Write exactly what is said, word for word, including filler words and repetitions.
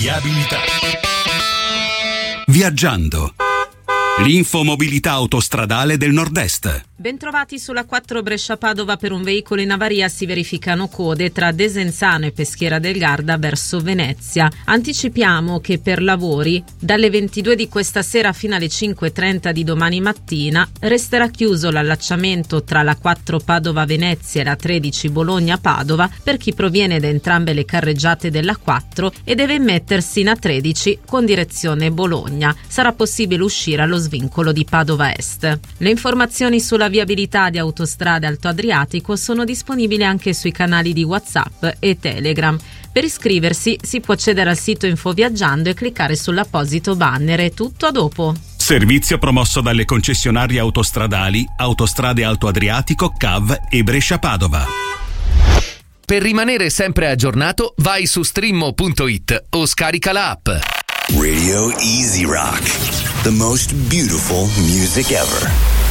Viabilità. Viaggiando. L'infomobilità autostradale del Nord-Est. Bentrovati sulla quattro Brescia-Padova. Per un veicolo in avaria si verificano code tra Desenzano e Peschiera del Garda verso Venezia. Anticipiamo che per lavori dalle ventidue di questa sera fino alle cinque e trenta di domani mattina resterà chiuso l'allacciamento tra la quattro Padova-Venezia e la tredici Bologna-Padova per chi proviene da entrambe le carreggiate della quattro e deve mettersi in A tredici con direzione Bologna. Sarà possibile uscire allo svincolo di Padova Est. Le informazioni sulla viabilità di Autostrade Alto Adriatico sono disponibili anche sui canali di WhatsApp e Telegram. Per iscriversi si può accedere al sito Infoviaggiando e cliccare sull'apposito banner. È tutto, a dopo. Servizio promosso dalle concessionarie autostradali Autostrade Alto Adriatico, C A V e Brescia-Padova. Per rimanere sempre aggiornato, vai su streamo punto it o scarica l'app. Radio Easy Rock, the most beautiful music ever.